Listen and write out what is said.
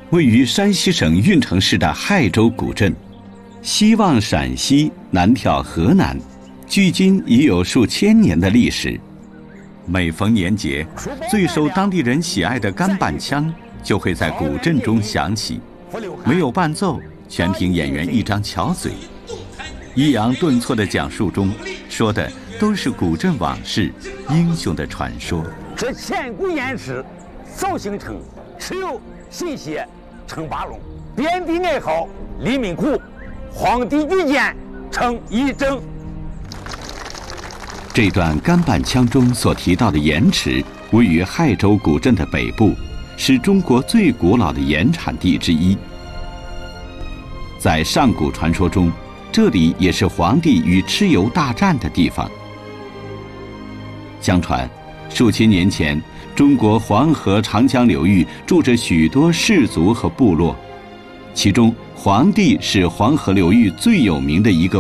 位于山西省运城市的亥州古镇，西望陕西，南眺河南，距今已有数千年的历史。每逢年节，最受当地人喜爱的干板腔就会在古镇中响起。没有伴奏，全凭演员一张巧嘴，抑扬顿挫的讲述中，说的都是古镇往事、英雄的传说。 这千古艳事早形成，只有新写称八龙，遍地爱好黎民苦，皇帝御剑称一征。 这段干板腔中所提到的盐池，位于亥州古镇的北部，是中国最古老的盐产地之一。在上古传说中，这里也是黄帝与蚩尤大战的地方。相传，数千年前，中国黄河、长江流域住着许多氏族和部落，其中黄帝是黄河流域最有名的一个